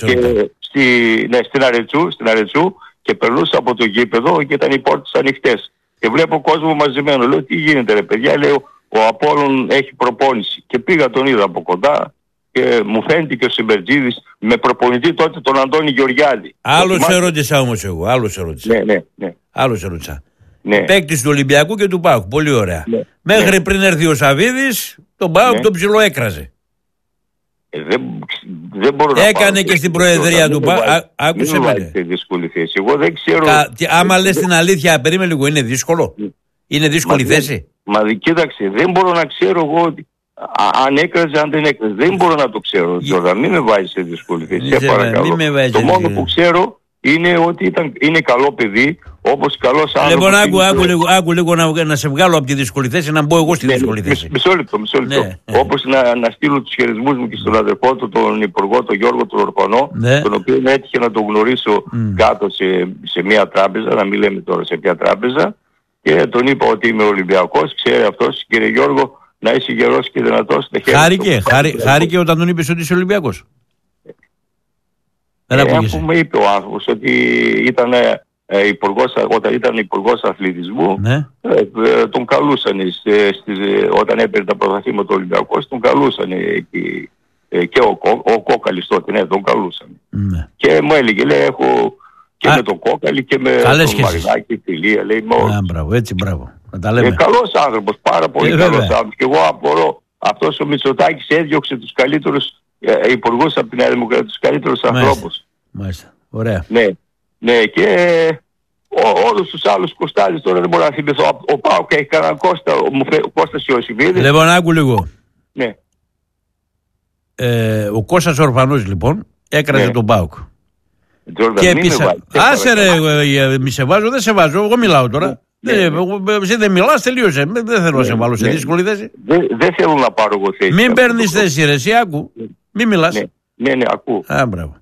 Στην Αρετσού και περνούσα από το γήπεδο και ήταν οι πόρτες ανοιχτές. Και βλέπω κόσμο μαζεμένο. Λέω τι γίνεται ρε παιδιά, λέω ο Απόλλων έχει προπόνηση. Και πήγα τον είδα από κοντά και μου φαίνεται και ο Σιμπερτζίδης με προπονητή τότε τον Αντώνη Γεωργιάδη. Άλλος ερώτησα όμως εγώ. Ναι. Άλλος ερώτησα. Ναι. Παίκτης του Ολυμπιακού και του ΠΑΟΚ. Πολύ ωραία. Ναι. Μέχρι πριν έρθει ο Σαββίδης, τον ΠΑΟΚ τον ψιλοέκραζε. Δεν μπορώ να έκανε και στην προεδρία του ΠΑΟΚ. Άκουσε με. Εγώ δεν ξέρω. Άμα λες την αλήθεια, περίμενε λίγο, είναι δύσκολο. Είναι δύσκολη θέση. Μα κοίταξε, δεν μπορώ να ξέρω εγώ αν έκραζε, αν δεν έκραζε. Δεν μπορώ να το ξέρω, Γιώργα. Μην με βάζεις σε δύσκολη θέση. Σε παρακαλώ. Το μόνο που ξέρω είναι ότι είναι καλό παιδί, όπως καλός άνθρωπος. Λοιπόν, άκου λίγο να σε βγάλω από τη δύσκολη θέση, να μπω εγώ στη δύσκολη θέση. Μισό λεπτό. Όπως να στείλω τους χαιρισμούς μου και στον αδερφό του, τον Υπουργό, τον Γιώργο τον Ορφανό, τον οποίο έτυχε να τον γνωρίσω κάτω σε μια τράπεζα, να μην λέμε τώρα σε ποια τράπεζα, και τον είπα ότι είμαι Ολυμπιακός, ξέρει αυτός, κύριε Γιώργο, να είσαι γερός και δυνατός. Χάρηκε όταν τον είπες ότι είσαι Ολυμπιακός. Αφού με είπε ο άνθρωπος ότι ήταν όταν ήταν υπουργός αθλητισμού, τον καλούσαν όταν έπαιρνε τα πρωταθλήματα του Ολυμπιακού, τον καλούσαν εκεί, και ο Κόκαλης τότε, τον καλούσαν. Και μου έλεγε, λέει, έχω και με τον Κόκαλη και με τον Μαρινάκη, φιλία, λέει, μπράβο. Καλός άνθρωπος, πάρα πολύ καλός άνθρωπος. Και εγώ απορώ, αυτός ο Μητσοτάκης έδιωξε τους καλύτερους υπουργούς από τη Νέα Δημοκρατία, τους καλύτερους ανθρώπους. Μάλιστα, ωραία. Ναι, και όλους τους άλλους Κωστάδες τώρα δεν μπορώ να θυμηθώ. Ο ΠΑΟΚ έχει κανέναν Κώστας Ιωσήβιδης. Λοιπόν, άκου λίγο. Ναι. Ο Κώστας Ορφανός λοιπόν έκραζε τον ΠΑΟΚ. Και επίσης, άσε ρε, μη σε βάζω, δεν σε βάζω, εγώ μιλάω τώρα. Εσύ δεν μιλάς, τελείωσε. Δεν θέλω να σε βάλω σε δύσκολη θέση. Δεν θέλω να πάρω εγώ θέση. Μην παίρνεις θέση ρε, εσύ άκου. Μην μιλάς. Ναι, ακούω. Μπράβο.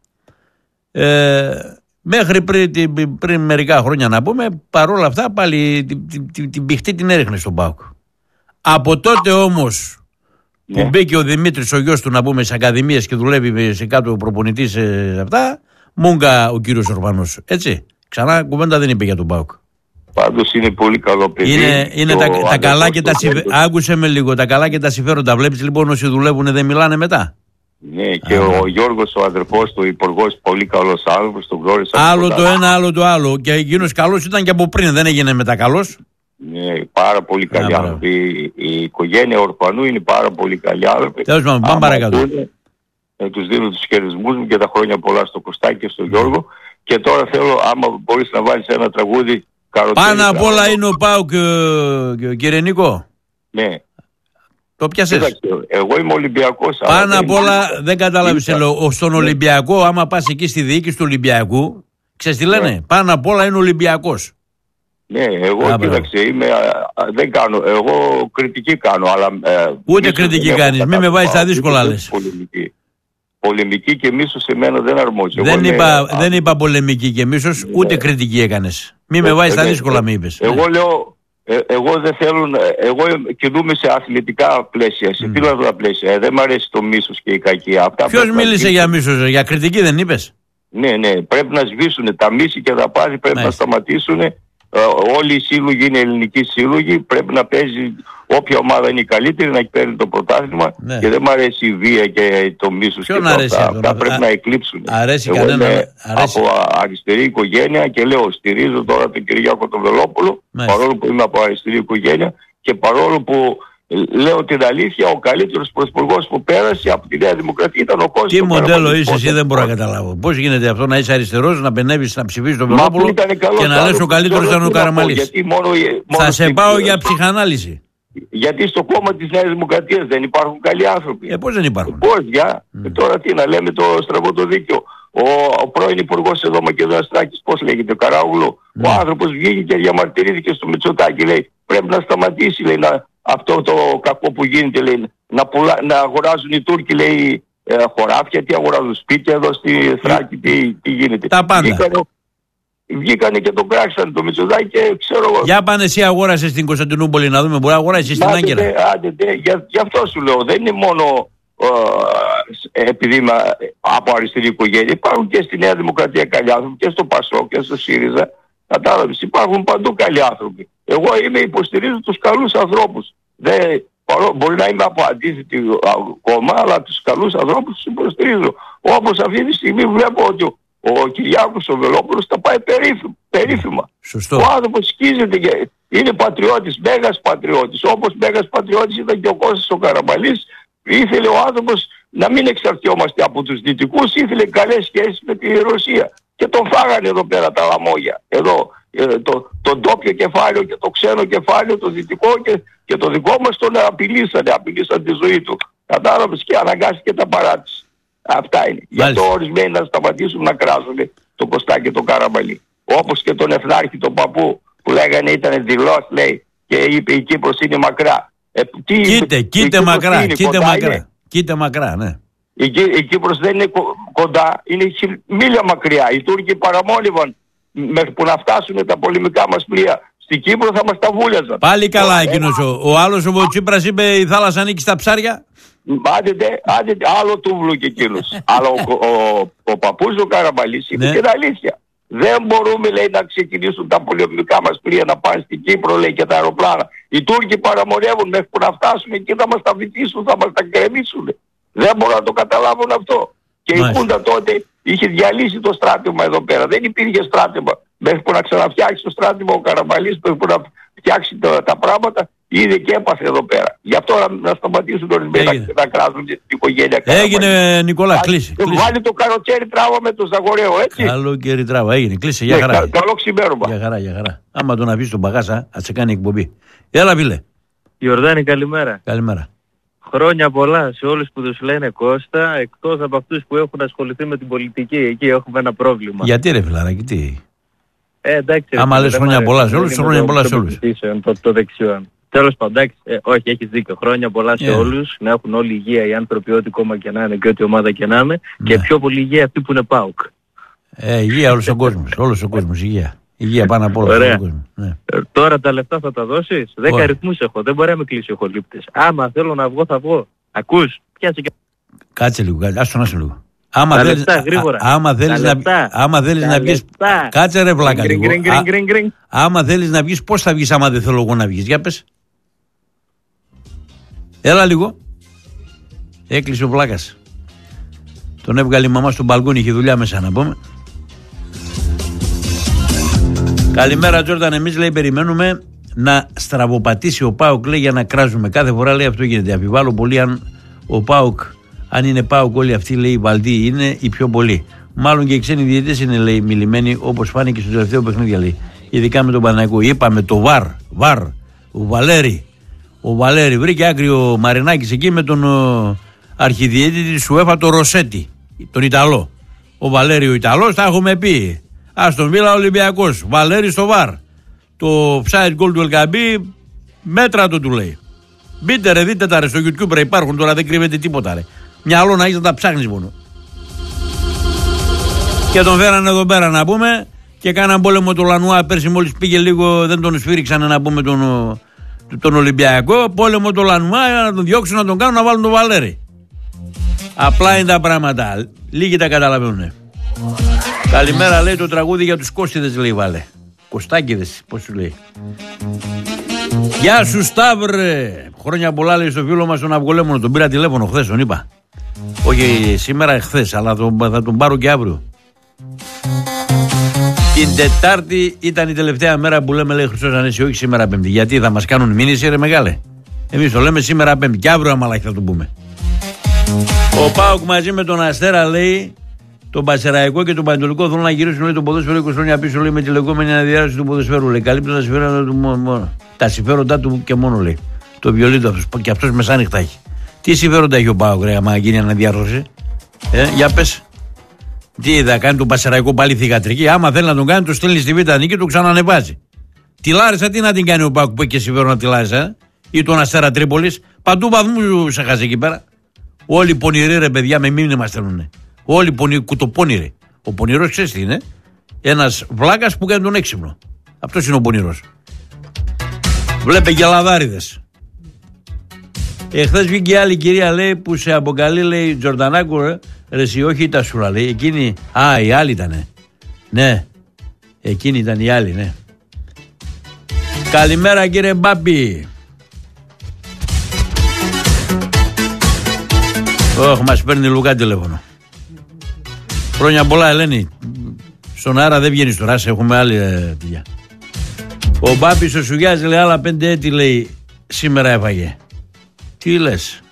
Μέχρι πριν μερικά χρόνια να πούμε, παρόλα αυτά πάλι την πηχτή την έριχνε στον ΠΑΟΚ. Από τότε όμως που μπήκε ο Δημήτρης ο γιος του να πούμε σε ακαδημίες και δουλεύει σε κάτω προπονητής σε αυτά, μούγκα ο κύριος Ορφανός. Έτσι. Ξανά κουβέντα δεν είπε για τον ΠΑΟΚ. Πάντως είναι πολύ καλό παιδί. Είναι τα καλά και τα συμφέροντα. Άκουσε με λίγο, τα καλά και τα συμφέροντα. Βλέπεις λοιπόν όσοι δουλεύουν δεν μιλάνε μετά. Ναι, και ο Γιώργος, ο αδερφός του υπουργός, πολύ καλός άνθρωπος, τον γνώρισα. Άλλο το ένα, άλλο το άλλο. Και εκείνος καλός ήταν και από πριν, δεν έγινε μετά καλός. Ναι, πάρα πολύ καλοί άνθρωποι. Η οικογένεια Ορφανού είναι πάρα πολύ καλοί άνθρωποι. Τέλος πάντων, πάμε παρακάτω. Τους δίνω τους χαιρισμούς μου και τα χρόνια πολλά στο Κωστάκη και στον Γιώργο. Και τώρα θέλω, άμα μπορείς να βάλεις ένα τραγούδι. Πάνω απ' όλα είναι ο ΠΑΟΚ, κύριε Νίκο. Ναι. Το πιάσες. Εγώ είμαι Ολυμπιακός. Πάνω απ' όλα δεν κατάλαβες. Στον Ολυμπιακό, άμα πας εκεί στη διοίκηση του Ολυμπιακού, ξέρεις τι λένε. Πάνω απ' όλα είναι Ολυμπιακός. Ναι, εγώ κοίταξε, δεν κάνω. Εγώ κριτική κάνω. Αλλά, ούτε κριτική κάνεις. Μην με βάζεις στα δύσκολα λες. Πολεμική και μίσος σε μένα δεν αρμόζει. Δεν είπα πολεμική και μίσος, ούτε κριτική έκανες. Μην με βάζεις στα δύσκολα, με είπες. Εγώ λέω. Εγώ δεν θέλω. Εγώ κινούμαι σε αθλητικά πλαίσια, σε φιλαδρά πλαίσια. Δεν μ' αρέσει το μίσος και η κακία. Ποιος μίλησε για μίσος, για κριτική δεν είπες? Ναι. Πρέπει να σβήσουν τα μίση και τα πάθη, πρέπει να σταματήσουν. Όλοι οι σύλλογοι είναι ελληνικοί σύλλογοι. Πρέπει να παίζει όποια ομάδα είναι η καλύτερη να παίρνει το πρωτάθλημα. Και δεν μ' αρέσει η βία και το μίσος και αυτά πρέπει να εκλείψουν. Αρέσει εγώ είμαι από αριστερή οικογένεια και λέω στηρίζω τώρα τον Κυριάκο τον Βελόπουλο, παρόλο που είμαι από αριστερή οικογένεια και παρόλο που λέω την αλήθεια, ο καλύτερος πρωθυπουργός που πέρασε από τη Νέα Δημοκρατία ήταν ο Κώστας. Τι μοντέλο είσαι εσύ, δεν μπορώ να καταλάβω. Πώς γίνεται αυτό να είσαι αριστερός, να πενεύεις, να ψηφίσεις τον Βελόπουλο και να λες ο καλύτερος ήταν ο Καραμανλής? Θα σε πάω για ψυχανάλυση. Γιατί στο κόμμα της Νέας Δημοκρατίας δεν υπάρχουν καλοί άνθρωποι. Πώς δεν υπάρχουν? Τώρα τι να λέμε το στραβό το δίκαιο. Ο πρώην υπουργός εδώ Μακεδόνας Τράκης, πώς λέγεται, Καράουλο, ο άνθρωπος βγήκε και διαμαρτυρήθηκε στο Μητσοτάκη, λέει πρέπει να σταματήσει, λέει, αυτό το κακό που γίνεται, λέει, να αγοράζουν οι Τούρκοι, λέει, χωράφια, τι αγοράζουν, σπίτια εδώ στη Θράκη, τι γίνεται. Τα πάντα. Βγήκανε και τον κράξανε το Μητσοτάκη και ξέρω εγώ. Για πάνε εσύ αγόρασες στην Κωνσταντινούπολη να δούμε, μπορεί να αγοράσεις στην Άγκυρα. Γι' αυτό σου λέω, δεν είναι μόνο επειδή είμαι από αριστερή οικογένεια, υπάρχουν και στη Νέα Δημοκρατία καλοί άνθρωποι και στο ΠΑΣΟΚ και στο ΣΥΡΙΖΑ. Κατάλαβες, υπάρχουν παντού καλοί άνθρωποι. Εγώ υποστηρίζω τους καλούς ανθρώπους. Μπορεί να είμαι από αντίθετη κόμμα, αλλά τους καλούς ανθρώπους τους υποστηρίζω. Όπως αυτή τη στιγμή βλέπω ότι ο Κυριάκος ο Βελόπουλος τα πάει περίφημα. Σωστό. Ο άνθρωπος σκίζεται και είναι πατριώτης, μέγας πατριώτης. Όπως μέγας πατριώτης ήταν και ο Κώστας ο Καραμαλής. Ήθελε ο άνθρωπος να μην εξαρτιόμαστε από τους δυτικούς, ήθελε καλές σχέσεις με τη Ρωσία. Και τον φάγανε εδώ πέρα τα λαμόγια. Εδώ το ντόπιο κεφάλαιο και το ξένο κεφάλαιο, το δυτικό και το δικό μας τον απειλήσαν τη ζωή του. Κατάλαβες, και αναγκάστηκε τα παράτηση. Αυτά είναι. Γι' αυτό ορισμένοι να σταματήσουν να κράζουν το Κωστάκη και το Καραμαλή. Όπως και τον Εθνάρχη τον παππού που λέγανε ήταν δηλός, λέει, και είπε η Κύπρος είναι μακρά. Κοίτα μακρά, ναι. Η Κύπρος δεν είναι κοντά, είναι μίλια μακριά. Οι Τούρκοι παραμόνιβαν μέχρι που να φτάσουν τα πολεμικά μας πλοία στην Κύπρο, θα μας τα βούλιαζαν. Πάλι καλά εκείνος ο άλλος ο Τσίπρας είπε η θάλασσα ανήκει στα ψάρια. Άντε, άλλο τούβλο και εκείνος. Αλλά ο παππούς ο Καραμαλής είπε την αλήθεια. Δεν μπορούμε, λέει, να ξεκινήσουν τα πολεμικά μας πλοία να πάνε στην Κύπρο, λέει, και τα αεροπλάνα. Οι Τούρκοι παραμονεύουν μέχρι που να φτάσουμε εκεί, θα μας τα βυθίσουν, θα μας τα κρεμίσουν. Δεν μπορώ να το καταλάβουν αυτό. Και η Χούντα τότε είχε διαλύσει το στράτευμα εδώ πέρα. Δεν υπήρχε στράτευμα. Μέχρι που να ξαναφτιάξει το στράτευμα ο Καραμαλής, μέχρι που να φτιάξει τα πράγματα, είδε και έπαθε εδώ πέρα. Γι' αυτό να σταματήσουν ορισμένοι να κράζουν την οικογένεια. Έγινε, Νικόλα, κλείσει. Βάλει το καροτσέρι τράβα με το Ζαγορέο, έτσι. Καλοκαίρι τράβα, έγινε. Κλείσε, για χαρά. Καλό ξημέρωμα. Για χαρά. Άμα τον αφήσει τον Παγάσα, θα σε κάνει εκπομπή. Έλα, φίλε. Ιορδάνη, καλημέρα. Καλημέρα. Χρόνια πολλά σε όλους που τους λένε Κώστα, εκτός από αυτούς που έχουν ασχοληθεί με την πολιτική. Εκεί έχουμε ένα πρόβλημα. Γιατί ρε φιλαράκι, τι. Εντάξει. Άμα λες χρόνια πολλά σε όλους, χρόνια πολλά σε όλους. Το δεξιό. Τέλος πάντων, όχι, έχεις δίκιο. Χρόνια πολλά σε όλους. Να έχουν όλη υγεία οι άνθρωποι, ό,τι κόμμα και να είναι και ό,τι ομάδα και να είναι. Και πιο πολύ υγεία αυτοί που είναι ΠΑΟΚ. Υγεία όλος ο κόσμος. Όλος ο κόσμος, υγεία. Υγεία πάνω απ' όλα. Ωραία. Τώρα τα λεφτά θα τα δώσεις. 10 αριθμούς έχω. Δεν μπορεί να με κλείσει ο χολύπτης. Άμα θέλω να βγω, θα βγω. Ακούς. Πιάσε και... Κάτσε λίγο. Άστον λίγο. Άμα θέλεις να βγεις... Κάτσε ρε βλάκα λίγο. Άμα θέλεις να βγεις, πώς θα βγεις άμα δεν θέλω εγώ να βγεις. Για πες. Έλα λίγο. Έκλεισε ο βλάκας. Τον έβγαλε η μαμά στον μπαλκόνι, είχε δουλειά μέσα να πούμε. Καλημέρα Τζόρταν, εμείς λέει περιμένουμε να στραβοπατήσει ο ΠΑΟΚ, λέει, για να κράζουμε. Κάθε φορά λέει αυτό γίνεται. Αμφιβάλλω πολύ αν ο ΠΑΟΚ, αν είναι ΠΑΟΚ όλοι αυτοί, λέει, οι Βαλτοί είναι οι πιο πολλοί. Μάλλον και οι ξένοι διαιτητές είναι, λέει, μιλημένοι, όπως φάνηκε στο τελευταίο παιχνίδι, λέει. Ειδικά με τον Παναθηναϊκό. Είπαμε το Βαρ, ο Βαλέρη βρήκε άκρη ο Μαρινάκης εκεί με τον αρχιδιαίτητη της UEFA, τον Ροσέτη, τον Ιταλό. Ο Βαλέρη ο Ιταλός, τα έχουμε πει. Άστον Βίλα Ολυμπιακός, Βαλέρη στο Βαρ. Το offside goal του Ελκαμπή, μέτρα το του λέει. Μπείτε ρε, δείτε τα ρε στο YouTube, ρε, υπάρχουν τώρα, δεν κρύβεται τίποτα ρε. Μυαλό να έχεις να τα ψάχνεις μόνο. Και τον φέρανε εδώ πέρα να πούμε και κάναν πόλεμο του Λανουά πέρσι, μόλις πήγε λίγο, δεν τον σφύριξαν να πούμε τον Ολυμπιακό. Πόλεμο του Λανουά, να τον διώξουν, να τον κάνουν, να βάλουν τον Βαλέρη. Απλά είναι τα πράγματα. Λίγοι τα καταλαβαίνουν. Καλημέρα, λέει, το τραγούδι για τους Κώστιδες, λέει, βάλε. Κωστάκηδες, πώς σου λέει. Γεια σου Σταύρε. Χρόνια πολλά, λέει, στο φίλο μας τον Αυγολέμονο. Τον πήρα τηλέφωνο χθες, τον είπα. Όχι σήμερα, χθες, αλλά θα τον πάρω και αύριο. Την Τετάρτη ήταν η τελευταία μέρα που λέμε, λέει, Χριστός Ανέστη, όχι σήμερα Πέμπτη. Γιατί θα μας κάνουν μήνυση, ρε μεγάλε. Εμείς το λέμε σήμερα Πέμπτη και αύριο αμαλάκι θα το πούμε. Ο ΠΑΟΚ μαζί με τον Αστέρα, λέει, τον Πασεραϊκό και τον Πανετολικό θέλουν να γυρίσουν, λέει, το ποδόσφαιρο 20 χρόνια πίσω, λέει, με τη λεγόμενη αναδιάρθρωση του ποδοσφαίρου. Λέει, καλύπτουν τα συμφέροντα του μόνο. Τα συμφέροντά του και μόνο, λέει. Το βιολί του αυτός, και αυτός μεσάνυχτα έχει. Τι συμφέροντα έχει ο ΠΑΟΚ, ρε, άμα γίνει αναδιάρθρωση. Για πες. Τι θα κάνει τον Πασεραϊκό πάλι θυγατρική. Άμα θέλει να τον κάνει, το στέλνει στη Β' Νίκη, το ξανανεβάζει. Τη Λάρισα, τι να την κάνει ο ΠΑΟΚ που έχει και συμφέρον από τη Λάρισα, ή τον Αστέρα Τρίπολης. Παντού βαθμού σε χάσει εκεί πέρα. Όλοι πονηροί, ρε παιδιά, με μήνυμα στέλνουνε. Όλοι κουτοπώνηροι. Ο πονηρός ξέρεις τι είναι. Ένας βλάκας που κάνει τον έξυπνο. Αυτός είναι ο πονηρός. Βλέπε γελαδάριδες. Εχθές βγήκε άλλη κυρία, λέει, που σε αποκαλεί, λέει, Τζορντανάκου, ρε εσύ, όχι η Τασούλα, λέει, εκείνη, η άλλη ήτανε. Ναι, εκείνη ήταν η άλλη, ναι. Καλημέρα, κύριε Μπάπη. Μας παίρνει Λουκά τηλέφωνο. Χρόνια πολλά, Ελένη. Στον αέρα δεν βγαίνεις τώρα, έχουμε άλλη δουλειά. Ο Μπάπης ο Σουγιάς, λέει, άλλα 5 έτη, λέει, σήμερα έφαγε. Τι λες?